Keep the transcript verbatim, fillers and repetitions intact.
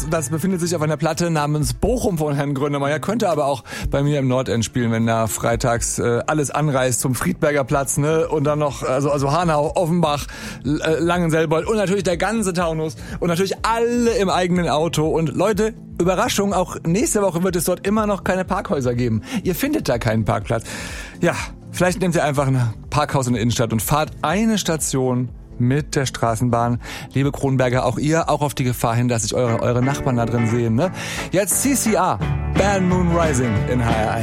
Das befindet sich auf einer Platte namens Bochum von Herrn Grönemeyer. Könnte aber auch bei mir im Nordend spielen, wenn da freitags äh, alles anreist zum Friedberger Platz, ne? Und dann noch, also, also Hanau, Offenbach, äh, Langenselbold und natürlich der ganze Taunus und natürlich alle im eigenen Auto. Und Leute, Überraschung, auch nächste Woche wird es dort immer noch keine Parkhäuser geben. Ihr findet da keinen Parkplatz. Ja, vielleicht nehmt ihr einfach ein Parkhaus in der Innenstadt und fahrt eine Station mit der Straßenbahn. Liebe Kronberger, auch ihr, auch auf die Gefahr hin, dass sich eure, eure Nachbarn da drin sehen. Ne? Jetzt C C R, Bad Moon Rising in H R eins.